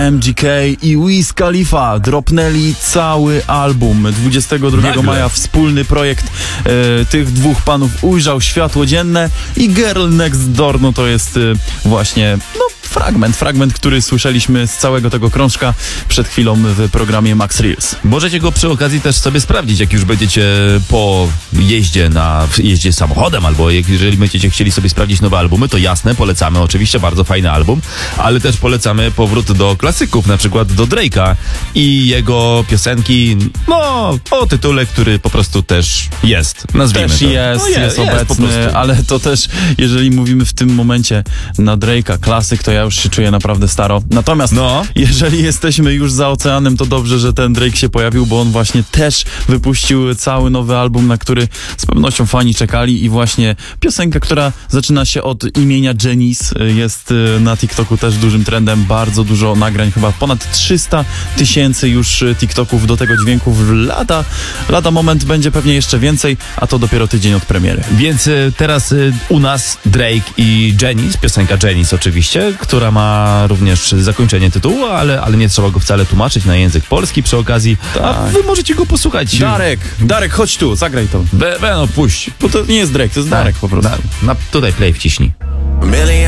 MGK i Wiz Khalifa dropnęli cały album. 22 maja wspólny projekt tych dwóch panów ujrzał światło dzienne i Girl Next Door, no to jest właśnie fragment, który słyszeliśmy z całego tego krążka przed chwilą w programie Max Reels. Możecie go przy okazji też sobie sprawdzić, jak już będziecie po jeździe samochodem, albo jeżeli będziecie chcieli sobie sprawdzić nowe albumy, to jasne, polecamy, oczywiście bardzo fajny album, ale też polecamy powrót do klasyków, na przykład do Drake'a i jego piosenki, o tytule, który po prostu też jest, nazwijmy też to. jest obecny, ale to też, jeżeli mówimy w tym momencie na Drake'a, klasyk, to ja już się czuję naprawdę staro. Natomiast jeżeli jesteśmy już za oceanem, to dobrze, że ten Drake się pojawił, bo on właśnie też wypuścił cały nowy album, na który z pewnością fani czekali i właśnie piosenka, która zaczyna się od imienia Janice, jest na TikToku też dużym trendem, bardzo dużo nagrań, chyba ponad 300 000 już TikToków do tego dźwięku. Lada moment będzie pewnie jeszcze więcej, a to dopiero tydzień od premiery. Więc teraz u nas Drake i Janice, piosenka Janice oczywiście, która ma również zakończenie tytułu, ale nie trzeba go wcale tłumaczyć na język polski przy okazji. Tak. A wy możecie go posłuchać. Darek, chodź tu, zagraj to. Puść. Bo to nie jest Drake, to jest Darek po prostu. Tutaj play wciśnij.